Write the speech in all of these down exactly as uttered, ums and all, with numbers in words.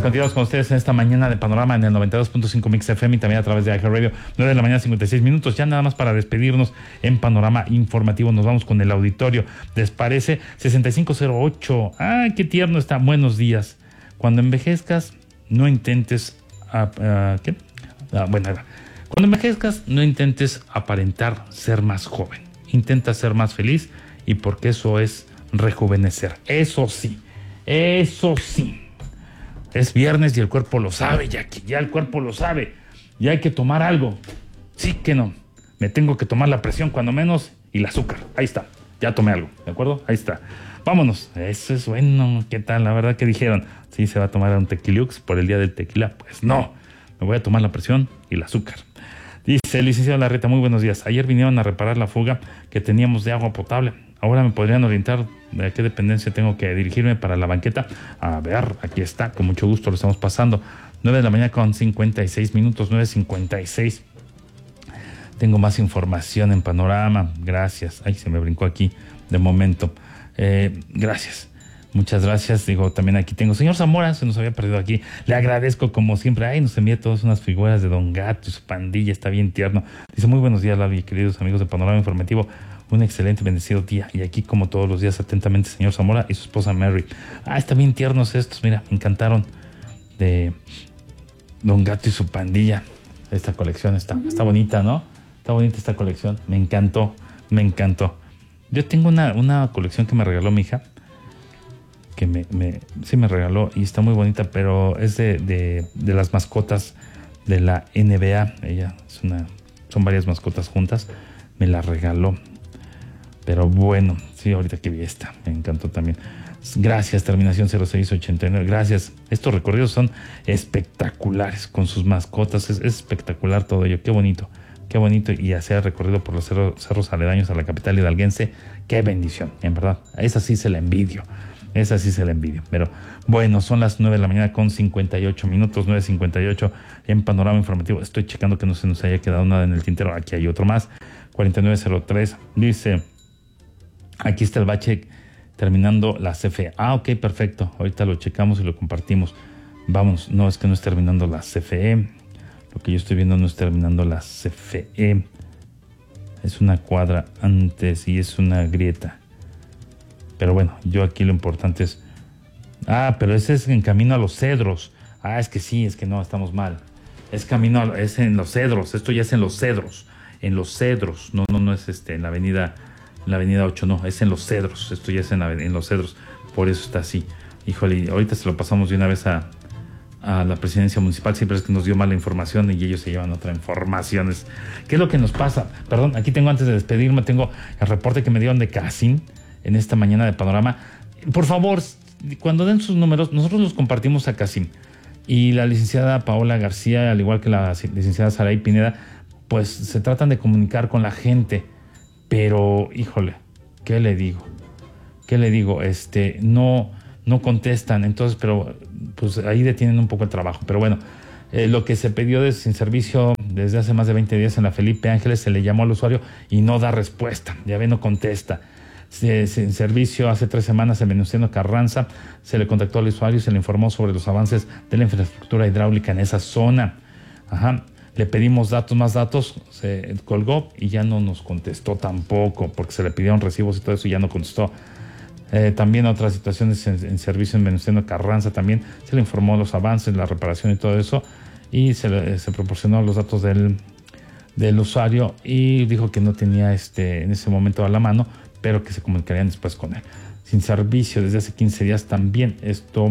continuamos con ustedes en esta mañana de Panorama en el noventa y dos punto cinco Mix F M y también a través de iHeartRadio. nueve de la mañana, cincuenta y seis minutos. Ya nada más para despedirnos en Panorama Informativo. Nos vamos con el auditorio. ¿Les parece? sesenta y cinco cero ocho. ¡Ay, qué tierno está! Buenos días. Cuando envejezcas, no intentes... Uh, ¿Qué? Ah, bueno, cuando envejezcas, no intentes aparentar ser más joven. Intenta ser más feliz y porque eso es rejuvenecer. Eso sí. Eso sí. Es viernes y el cuerpo lo sabe, Jackie. Ya el cuerpo lo sabe. Y hay que tomar algo. Sí que no. Me tengo que tomar la presión cuando menos y el azúcar. Ahí está. Ya tomé algo. ¿De acuerdo? Ahí está. Vámonos. Eso es bueno. ¿Qué tal? La verdad que dijeron. Sí, se va a tomar un tequiliux por el día del tequila. Pues no. Me voy a tomar la presión y el azúcar. Dice el licenciado Larreta, muy buenos días. Ayer vinieron a reparar la fuga que teníamos de agua potable. Ahora me podrían orientar de a qué dependencia tengo que dirigirme para la banqueta. A ver, aquí está, con mucho gusto lo estamos pasando. nueve de la mañana con cincuenta y seis minutos, nueve cincuenta y seis. Tengo más información en Panorama. Gracias. Ay, se me brincó aquí de momento. Eh, gracias. Muchas gracias. Digo, también aquí tengo. Señor Zamora, se nos había perdido aquí. Le agradezco como siempre. Ay, nos envía todas unas figuras de Don Gato y su pandilla. Está bien tierno. Dice, muy buenos días, Lavi, queridos amigos de Panorama Informativo. Un excelente, bendecido día. Y aquí, como todos los días, atentamente, señor Zamora y su esposa Mary. Ah, están bien tiernos estos. Mira, me encantaron. De Don Gato y su pandilla. Esta colección está, está bonita, ¿no? Está bonita esta colección. Me encantó. Me encantó. Yo tengo una, una colección que me regaló mi hija. Que me, me, sí me regaló y está muy bonita, pero es de, de, de las mascotas de la N B A. Ella es una, son varias mascotas juntas. Me la regaló. Pero bueno, sí, ahorita que vi esta, me encantó también. Gracias, terminación cero seis ochenta y nueve. Gracias. Estos recorridos son espectaculares con sus mascotas. Es, es espectacular todo ello. Qué bonito, qué bonito. Y hacer recorrido por los cerros, cerros aledaños a la capital hidalguense. Qué bendición, en verdad. A esa sí se la envidio. Esa sí se la envidio. Pero bueno, son las nueve de la mañana con cincuenta y ocho minutos, nueve cincuenta y ocho en Panorama Informativo. Estoy checando que no se nos haya quedado nada en el tintero. Aquí hay otro más. cuarenta y nueve cero tres. Dice, aquí está el bache terminando la C F E. Ah, ok, perfecto. Ahorita lo checamos y lo compartimos. Vamos, no, es que no es terminando la C F E. Lo que yo estoy viendo no es terminando la C F E. Es una cuadra antes y es una grieta. Pero bueno, yo aquí lo importante es... Ah, pero ese es en camino a los Cedros. Ah, es que sí, es que no, estamos mal. Es camino, a, es en los Cedros. Esto ya es en los Cedros. En los Cedros. No, no, no es este en la avenida, en la avenida ocho, no. Es en los Cedros. Esto ya es en, la, en los Cedros. Por eso está así. Híjole, ahorita se lo pasamos de una vez a, a la presidencia municipal. Siempre es que nos dio mala información y ellos se llevan otra información. ¿Qué es lo que nos pasa? Perdón, aquí tengo, antes de despedirme, tengo el reporte que me dieron de Casín en esta mañana de Panorama. Por favor, cuando den sus números, nosotros los compartimos a Casim. Y la licenciada Paola García, al igual que la licenciada Saray Pineda, pues se tratan de comunicar con la gente. Pero, híjole, ¿qué le digo? ¿Qué le digo? Este, no, no contestan. Entonces, pero pues ahí detienen un poco el trabajo. Pero bueno, eh, lo que se pidió de sin servicio desde hace más de veinte días en la Felipe Ángeles, se le llamó al usuario y no da respuesta. Ya ve, no contesta. En servicio hace tres semanas en Venustiano Carranza se le contactó al usuario y se le informó sobre los avances de la infraestructura hidráulica en esa zona. Ajá. Le pedimos datos, más datos, se colgó y ya no nos contestó tampoco, porque se le pidieron recibos y todo eso y ya no contestó. Eh, también otras situaciones en, en servicio en Venustiano Carranza también se le informó los avances, la reparación y todo eso, y se, le, se proporcionó los datos del, del usuario y dijo que no tenía este en ese momento a la mano, pero que se comunicarían después con él. Sin servicio desde hace quince días también. Esto,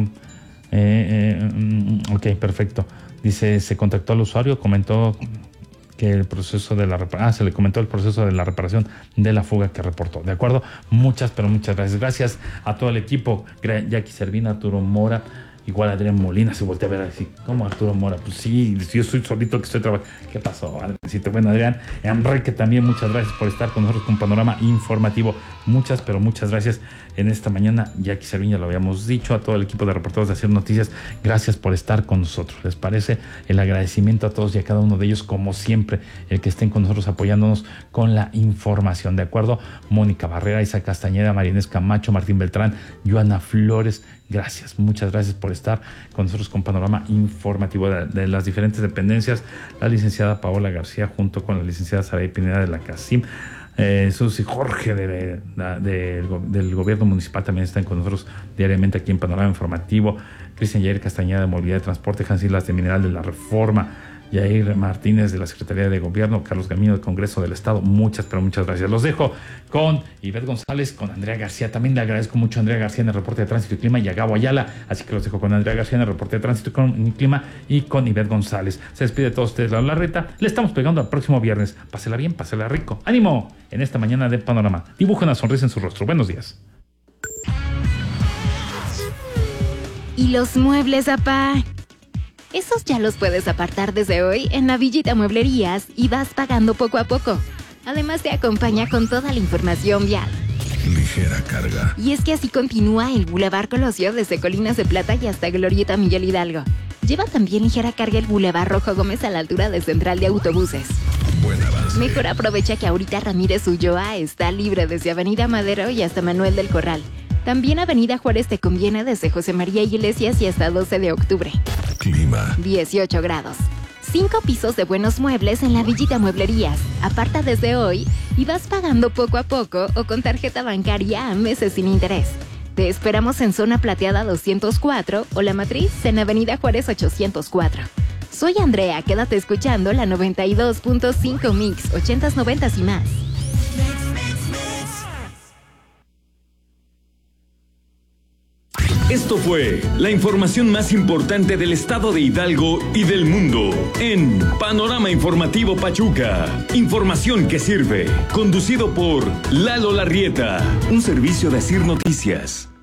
eh, eh, ok, perfecto. Dice, se contactó al usuario, comentó que el proceso de la reparación, ah, se le comentó el proceso de la reparación de la fuga que reportó. De acuerdo, muchas, pero muchas gracias. Gracias a todo el equipo, Jackie Servina, Arturo Mora, igual Adrián Molina se voltea a ver así, ¿cómo Arturo Mora? Pues sí, yo soy solito que estoy trabajando. ¿Qué pasó, Adriancito? Bueno, Adrián, Enrique también, muchas gracias por estar con nosotros con Panorama Informativo. Muchas, pero muchas gracias en esta mañana. Jackie Servina, lo habíamos dicho, a todo el equipo de reporteros de Hacer Noticias, gracias por estar con nosotros. ¿Les parece? El agradecimiento a todos y a cada uno de ellos, como siempre, el que estén con nosotros apoyándonos con la información. ¿De acuerdo? Mónica Barrera, Isa Castañeda, María Inés Camacho, Martín Beltrán, Joana Flores, Gracias, muchas gracias por estar con nosotros con Panorama Informativo de, de las diferentes dependencias. La licenciada Paola García junto con la licenciada Saray Pineda de la CACIM. Eh, Susi Jorge de, de, de, de, del gobierno municipal también están con nosotros diariamente aquí en Panorama Informativo. Cristian Yair Castañeda de Movilidad y Transporte, Jansilas de Mineral de la Reforma, Yair Martínez de la Secretaría de Gobierno, Carlos Gamino del Congreso del Estado. Muchas, pero muchas gracias. Los dejo con Ivette González, con Andrea García. También le agradezco mucho a Andrea García en el reporte de Tránsito y Clima y a Gabo Ayala. Así que los dejo con Andrea García en el reporte de Tránsito y Clima y con Ivette González. Se despide de todos ustedes la Larreta. Le estamos pegando al próximo viernes. Pásela bien, pásela rico. ¡Ánimo! En esta mañana de Panorama. Dibuja una sonrisa en su rostro. Buenos días. ¿Y los muebles, apá? Esos ya los puedes apartar desde hoy en la Villita Mueblerías y vas pagando poco a poco. Además te acompaña con toda la información vial. Ligera carga. Y es que así continúa el Boulevard Colosio desde Colinas de Plata y hasta Glorieta Miguel Hidalgo. Lleva también ligera carga el Boulevard Rojo Gómez a la altura de Central de Autobuses. Buen avance. Mejor aprovecha que ahorita Ramírez Ulloa está libre desde Avenida Madero y hasta Manuel del Corral. También Avenida Juárez te conviene desde José María Iglesias y hasta doce de octubre. Clima. dieciocho grados. Cinco pisos de buenos muebles en la Villita Mueblerías. Aparta desde hoy y vas pagando poco a poco o con tarjeta bancaria a meses sin interés. Te esperamos en Zona Plateada doscientos cuatro o La Matriz en Avenida Juárez ochocientos cuatro. Soy Andrea, quédate escuchando la noventa y dos punto cinco Mix, ochentas, noventas y más. Esto fue la información más importante del estado de Hidalgo y del mundo en Panorama Informativo Pachuca. Información que sirve. Conducido por Lalo Larrieta. Un servicio de Asir Noticias.